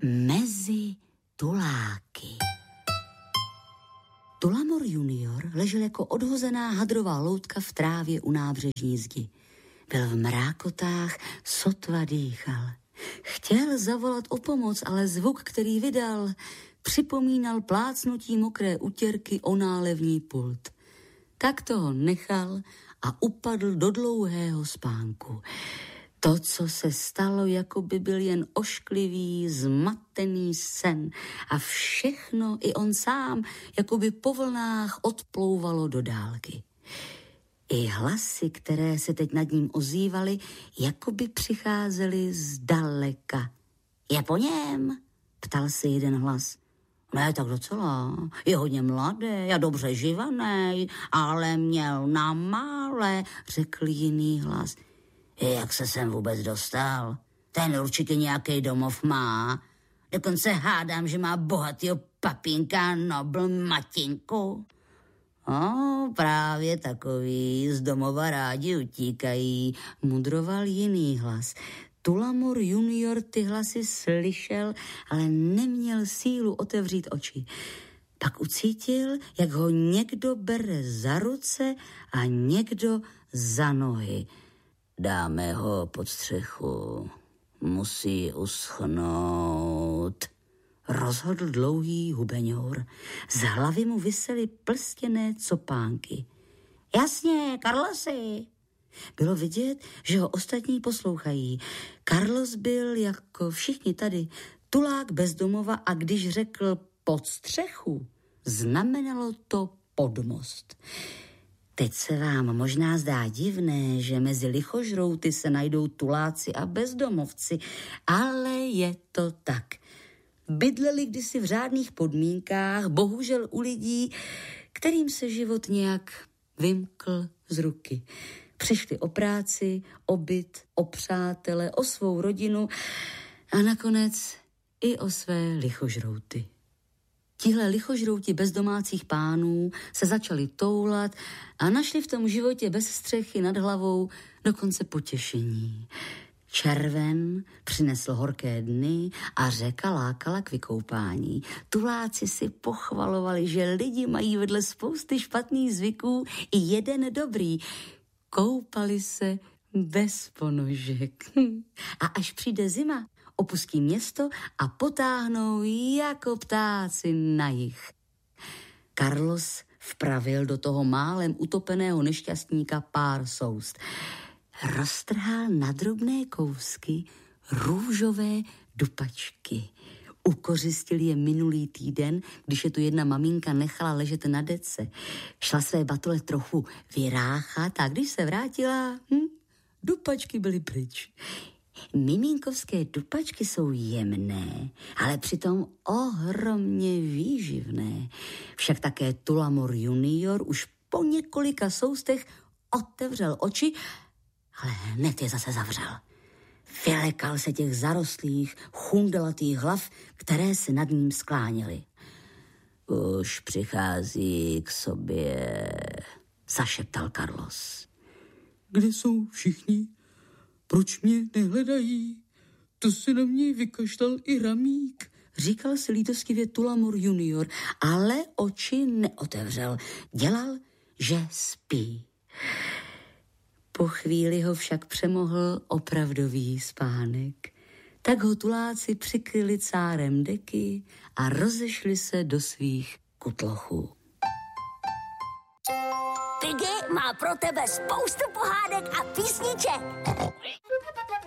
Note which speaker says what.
Speaker 1: Mezi tuláky. Tulamor junior ležel jako odhozená hadrová loutka v trávě u nábřežní zdi. Byl v mrákotách, sotva dýchal. Chtěl zavolat o pomoc, ale zvuk, který vydal, připomínal plácnutí mokré utěrky o nálevní pult. Tak toho nechal a upadl do dlouhého spánku. To, co se stalo, jako by byl jen ošklivý, zmatený sen a všechno, i on sám, jako by po vlnách odplouvalo do dálky. I hlasy, které se teď nad ním ozývaly, jako by přicházely zdaleka. Je po něm? Ptal se jeden hlas. Ne, tak docela. Je hodně mladý a dobře živaný, ale měl na mále, řekl jiný hlas. Jak se sem vůbec dostal? Ten určitě nějaký domov má. Dokonce hádám, že má bohatýho papínka Nobl Matinku. Právě takový z domova rádi utíkají, mudroval jiný hlas. Tulamor junior ty hlasy slyšel, ale neměl sílu otevřít oči. Pak ucítil, jak ho někdo bere za ruce a někdo za nohy. Dáme ho pod střechu, musí uschnout, rozhodl dlouhý hubeňour. Z hlavy mu visely plstěné copánky. Jasně, Carlosi. Bylo vidět, že ho ostatní poslouchají. Carlos byl, jako všichni tady, tulák bez domova a když řekl pod střechu, znamenalo to pod most. Teď se vám možná zdá divné, že mezi lichožrouty se najdou tuláci a bezdomovci, ale je to tak. Bydleli kdysi v řádných podmínkách, bohužel u lidí, kterým se život nějak vymkl z ruky. Přišli o práci, o byt, o přátele, o svou rodinu a nakonec i o své lichožrouty. Tihle lichožrouti bez domácích pánů se začali toulat a našli v tom životě bez střechy nad hlavou dokonce potěšení. Červen přinesl horké dny a řeka lákala k vykoupání. Tuláci si pochvalovali, že lidi mají vedle spousty špatných zvyků i jeden dobrý. Koupali se bez ponožek. A až přijde zima, opustí město a potáhnou jako ptáci na jih. Carlos vpravil do toho málem utopeného nešťastníka pár soust. Roztrhal na drobné kousky růžové dupačky. Ukořistil je minulý týden, když je tu jedna maminka nechala ležet na dece. Šla své batole trochu vyráchat a když se vrátila, dupačky byly pryč. Miminkovské dupačky jsou jemné, ale přitom ohromně výživné. Však také Tulamor junior už po několika soustech otevřel oči, ale hned je zase zavřel. Vylekal se těch zarostlých, chundelatých hlav, které se nad ním skláněly. Už přichází k sobě, zašeptal Carlos.
Speaker 2: Kde jsou všichni? Proč mě nehledají? To se na mě vykašlal i Ramík,
Speaker 1: říkal si lítostivě Tulamor junior, ale oči neotevřel. Dělal, že spí. Po chvíli ho však přemohl opravdový spánek. Tak ho tuláci přikryli cárem deky a rozešli se do svých kutlochů.
Speaker 3: Piggy má pro tebe spoustu pohádek a písniček.